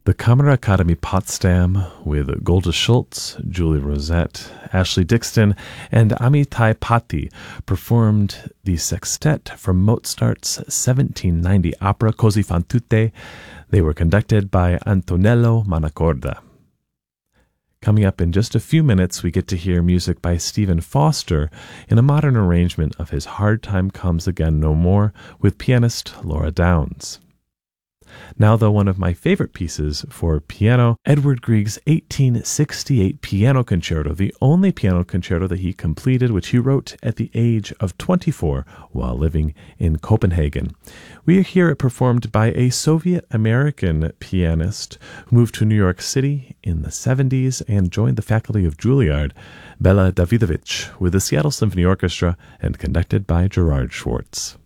The Kammerakademie Potsdam with Golda Schultz, Julie Rosette, Ashley Dixon, and Amitai Patti performed the sextet from Mozart's 1790 opera Così fan tutte. They were conducted by Antonello Manacorda. Coming up in just a few minutes, we get to hear music by Stephen Foster in a modern arrangement of his Hard Time Comes Again No More with pianist Laura Downs. Now, though, one of my favorite pieces for piano, Edvard Grieg's 1868 Piano Concerto, the only piano concerto that he completed, which he wrote at the age of 24 while living in Copenhagen. We hear it performed by a Soviet-American pianist who moved to New York City in the 70s and joined the faculty of Juilliard, Bela Davidovich, with the Seattle Symphony Orchestra and conducted by Gerard Schwartz.